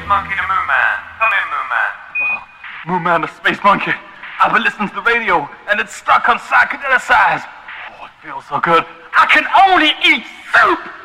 Monkey to Moo Man. Come in, Moo Man. Oh, Moo Man, the space monkey. I've been listening to the radio, and it's stuck on psychedelicized. Oh, it feels so good. I can only eat soup!